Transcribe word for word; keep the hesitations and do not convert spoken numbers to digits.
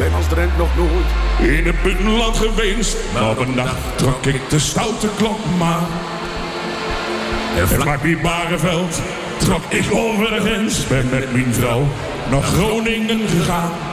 ben als Drent nog nooit in het buitenland geweest. Maar op een dag trok ik de stoute klok maar. En vlak bij Bareveld trok ik over de grens. Ben met mijn vrouw naar Groningen gegaan.